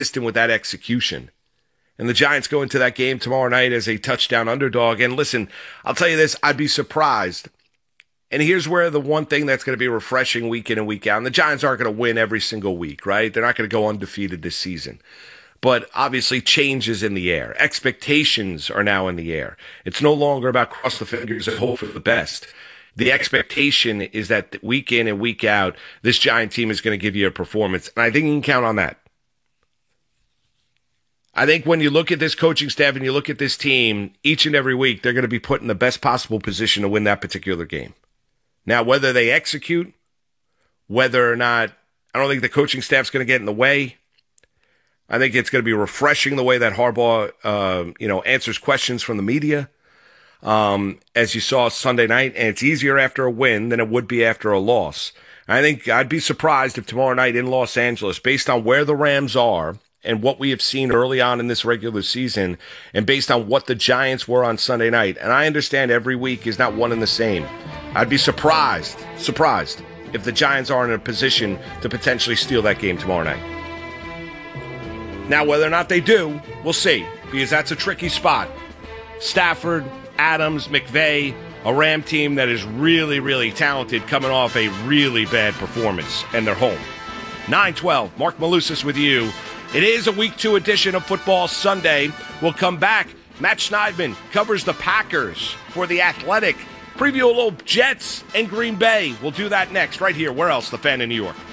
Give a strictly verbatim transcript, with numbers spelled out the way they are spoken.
consistent with that execution. And the Giants go into that game tomorrow night as a touchdown underdog. And listen, I'll tell you this, I'd be surprised. And here's where the one thing that's going to be refreshing week in and week out. And the Giants aren't going to win every single week, right? They're not going to go undefeated this season. But obviously change is in the air. Expectations are now in the air. It's no longer about cross the fingers and hope for the best. The expectation is that week in and week out, this Giant team is going to give you a performance. And I think you can count on that. I think when you look at this coaching staff and you look at this team, each and every week, they're going to be put in the best possible position to win that particular game. Now, whether they execute, whether or not, I don't think the coaching staff's going to get in the way. I think it's going to be refreshing the way that Harbaugh, uh, you know, answers questions from the media, um, as you saw Sunday night. And it's easier after a win than it would be after a loss. I think I'd be surprised if tomorrow night in Los Angeles, based on where the Rams are, and what we have seen early on in this regular season, and based on what the Giants were on Sunday night, and I understand every week is not one and the same, I'd be surprised, surprised, if the Giants are in a position to potentially steal that game tomorrow night. Now, whether or not they do, we'll see, because that's a tricky spot. Stafford, Adams, McVay, a Ram team that is really, really talented, coming off a really bad performance, and they're home. nine twelve, Mark Malusis with you. It is a week two edition of Football Sunday. We'll come back. Matt Schneidman covers the Packers for The Athletic. Preview a little Jets and Green Bay. We'll do that next right here. Where else? The Fan in New York.